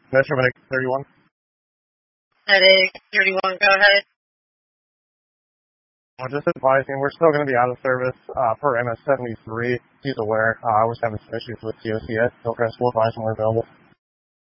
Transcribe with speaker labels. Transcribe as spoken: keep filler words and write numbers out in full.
Speaker 1: Metro Medic thirty-one.
Speaker 2: Medic thirty-one, go ahead.
Speaker 1: Well, just advising, we're still going to be out of service uh, per M S seventy-three. He's aware. Uh, I was having some issues with C O C S. Hillcrest will advise when we're available.